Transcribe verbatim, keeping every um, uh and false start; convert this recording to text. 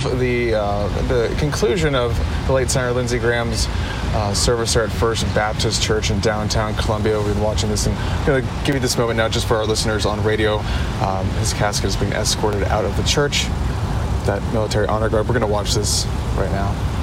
of the uh, the conclusion of the late Senator Lindsey Graham's uh, service there at First Baptist Church in downtown Columbia. We've been watching this, and I'm going to give you this moment now just for our listeners on radio. Um, his casket is being escorted out of the church. That military honor guard. We're going to watch this right now.